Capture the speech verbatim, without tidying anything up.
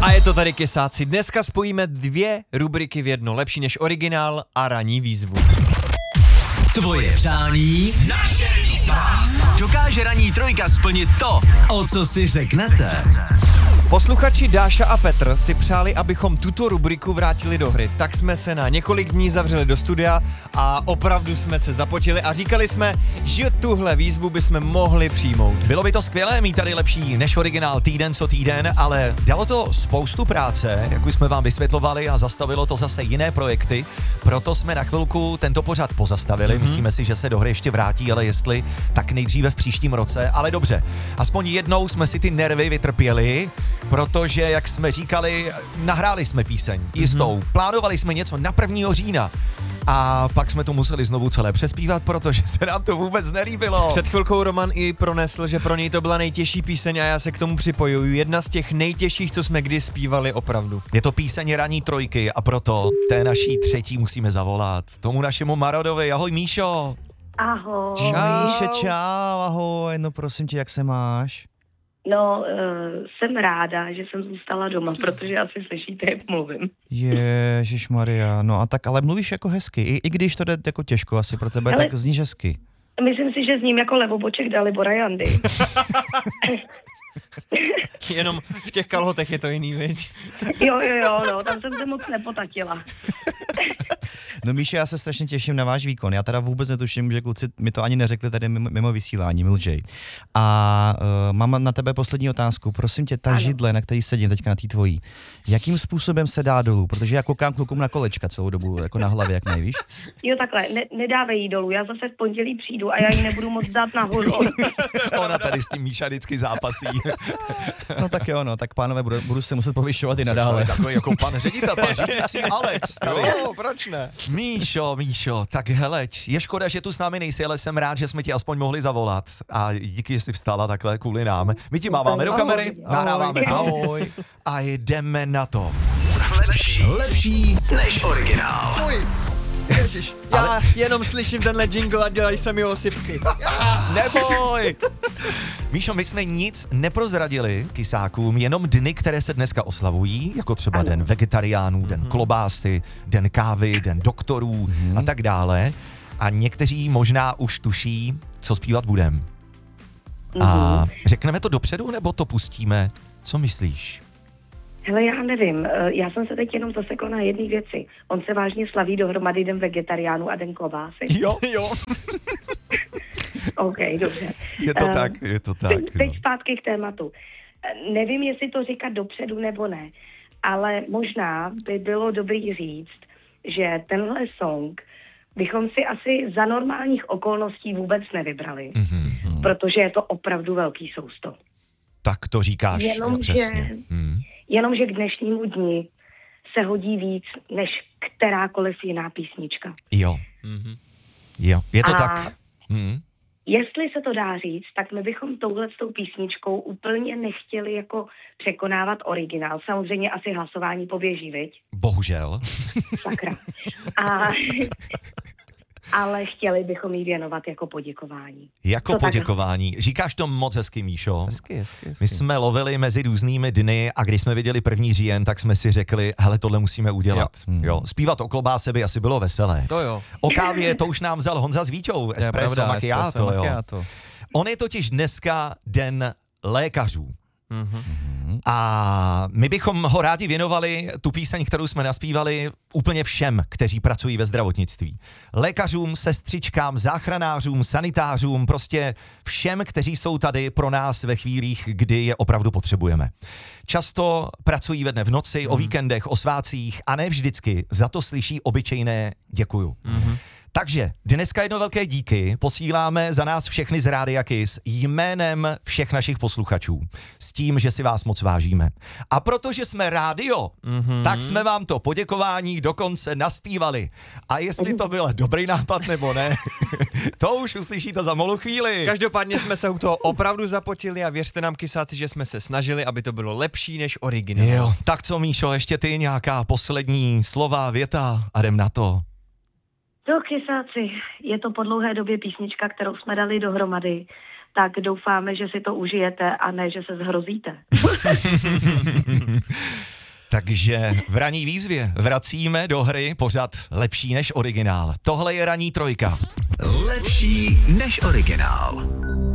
A je to tady Kysáci. Dneska spojíme dvě rubriky v jedno. Lepší než originál a ranní výzvu. Tvoje přání, naše výzva. Dokáže ranní trojka splnit to, o co si řeknete. Posluchači Dáša a Petr si přáli, abychom tuto rubriku vrátili do hry. Tak jsme se na několik dní zavřeli do studia a opravdu jsme se započili a říkali jsme, že tuhle výzvu bychom mohli přijmout. Bylo by to skvělé mít tady lepší než originál týden co týden, ale dalo to spoustu práce, jak už jsme vám vysvětlovali, a zastavilo to zase jiné projekty. Proto jsme na chvilku tento pořad pozastavili. Mm-hmm. Myslíme si, že se do hry ještě vrátí, ale jestli, tak nejdříve v příštím roce. Ale dobře, aspoň jednou jsme si ty nervy vytrpěli, protože, jak jsme říkali, nahráli jsme píseň jistou, mm-hmm. plánovali jsme něco na prvního října a pak jsme to museli znovu celé přespívat, protože se nám to vůbec nelíbilo. Před chvilkou Roman i pronesl, že pro něj to byla nejtěžší píseň a já se k tomu připojuju. Jedna z těch nejtěžších, co jsme kdy zpívali opravdu. Je to píseň ranní trojky a proto té naší třetí musíme zavolat. Tomu našemu Marodovi. Ahoj Míšo. Ahoj. Čau. Míše, čau, ahoj, no prosím tě, jak se máš? No, uh, jsem ráda, že jsem zůstala doma, protože asi slyšíte, jak mluvím. Ježišmarja, no a tak, ale mluvíš jako hezky, i, i když to jde jako těžko asi pro tebe, ale tak zníš hezky. Myslím si, že zním jako levoboček Dalibora Jandy. Jenom v těch kalhotech je to jiný, viď? Jo, jo, jo, no, tam jsem se moc nepotatila. No Míše, já se strašně těším na váš výkon. Já teda vůbec netuším, že kluci mi to ani neřekli tady mimo, mimo vysílání, mlžej. A uh, mám na tebe poslední otázku. Prosím tě, ta ano. židle, na který sedím teďka na té tvojí, jakým způsobem se dá dolů? Protože já koukám klukům na kolečka celou dobu, jako na hlavě, jak nejvíš. Jo, takhle, ne, nedávej jí dolů, já zase v pondělí přijdu a já ji nebudu moc dát nahoru. Ona tady s tím Míša vždycky zápasí. No tak jo, no, tak pánové, budu, budu se muset povyšovat i nadále. Takový jako pan ředitel, pan řídící Alex. Jo, proč ne? Míšo, Míšo, tak heleď, je škoda, že tu s námi nejsi, ale jsem rád, že jsme ti aspoň mohli zavolat. A díky, že jsi vstala takhle kvůli nám. My ti máváme do kamery, nahráváme to a jdeme na to. Lepší, lepší než originál. Uj. Ježiš, já ale... jenom slyším tenhle jingle a dělají se mi osypky. Neboj! Míšo, my jsme nic neprozradili kysákům, jenom dny, které se dneska oslavují, jako třeba ano. den vegetariánů, den klobásy, den kávy, den doktorů mm. a tak dále. A někteří možná už tuší, co zpívat budem. Mm. A řekneme to dopředu, nebo to pustíme? Co myslíš? Hele, já nevím, já jsem se teď jenom zasekla na jedné věci. On se vážně slaví dohromady den vegetariánů a den klobásy. Jo, jo. OK, dobře. Je to uh, tak, je to tak. Teď, teď zpátky k tématu. Nevím, jestli to říkat dopředu nebo ne, ale možná by bylo dobrý říct, že tenhle song bychom si asi za normálních okolností vůbec nevybrali, mm-hmm. protože je to opravdu velký sousto. Tak to říkáš jenom, přesně. Že, hmm. Jenomže k dnešnímu dni se hodí víc než kterákoliv jiná písnička. Jo. Mm-hmm. Jo, je to A tak. Hmm. Jestli se to dá říct, tak my bychom touhletou písničkou úplně nechtěli jako překonávat originál. Samozřejmě asi hlasování poběží, viď? Bohužel. Sakra. A... ale chtěli bychom jí věnovat jako poděkování. Jako to poděkování. Tak... Říkáš to moc hezky, Míšo. Hezky, hezky, hezky. My jsme lovili mezi různými dny a když jsme viděli první říjen, tak jsme si řekli, hele, tohle musíme udělat. Jo. Jo. Zpívat o klobáse by asi bylo veselé. To jo. O kávě to už nám vzal Honza s Víťou. Espresso macchiato, jo. macchiato. On je totiž dneska den lékařů. Mm-hmm. A my bychom ho rádi věnovali, tu píseň, kterou jsme naspívali, úplně všem, kteří pracují ve zdravotnictví. Lékařům, sestřičkám, záchranářům, sanitářům, prostě všem, kteří jsou tady pro nás ve chvílích, kdy je opravdu potřebujeme. Často pracují ve dne v noci, mm. o víkendech, o svácích a ne vždycky za to slyší obyčejné děkuju. Mm-hmm. Takže dneska jedno velké díky posíláme za nás všechny z Rádia Kiss jménem všech našich posluchačů s tím, že si vás moc vážíme. A protože jsme rádio, mm-hmm. tak jsme vám to poděkování dokonce naspívali. A jestli to byl dobrý nápad nebo ne, to už uslyšíte za malou chvíli. Každopádně jsme se u toho opravdu zapotili a věřte nám, kysáci, že jsme se snažili, aby to bylo lepší než originál. Jo, tak co, Míšo, ještě ty nějaká poslední slova, věta a jdem na to. To, kysáci, je to po dlouhé době písnička, kterou jsme dali dohromady, tak doufáme, že si to užijete a ne, že se zhrozíte. Takže v ranní výzvě vracíme do hry pořad lepší než originál. Tohle je ranní trojka. Lepší než originál.